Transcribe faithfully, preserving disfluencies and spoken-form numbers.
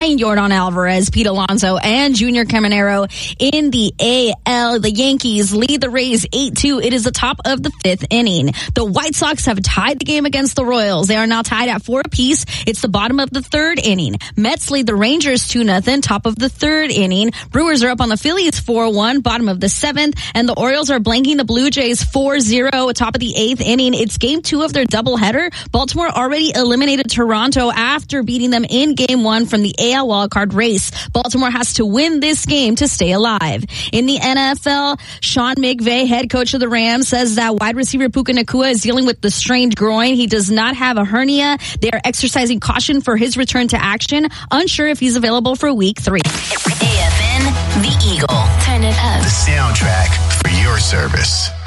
behind Yordan Alvarez, Pete Alonso, and Junior Caminero in the A L. The Yankees lead the Rays eight two. It is the top of the fifth inning. The White Sox have tied the game against the Royals. They are now tied at four apiece. It's the bottom of the third inning. Mets lead the Rangers two nothing, top of the third inning. Brewers are up on the Phillies four one, bottom of the seventh. And the Orioles are blanking the Blue Jays four zero, top of the eighth inning. It's game two of their doubleheader. Baltimore already eliminated Toronto after beating them in game one from the A L wildcard race. Baltimore has to win this game to stay alive. In the N F L, Sean McVay, head coach of the Rams, says that wide receiver Puka Nacua is dealing with the strained groin. He does not have a hernia. They are exercising caution for his return to action. Unsure if he's available for week three. A F N, The Eagle. Turn it up. The soundtrack for your service.